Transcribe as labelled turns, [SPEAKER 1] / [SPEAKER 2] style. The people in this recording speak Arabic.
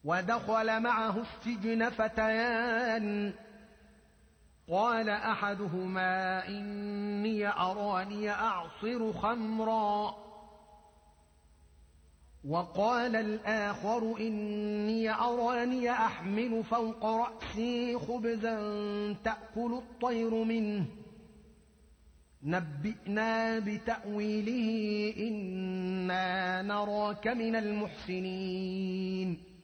[SPEAKER 1] ودخل معه السجن فتيان، قال أحدهما إني أراني أعصر خمرا، وقال الآخر إني أراني أحمل فوق رأسي خبزا تأكل الطير منه، نبئنا بتأويله إنا نراك من المحسنين.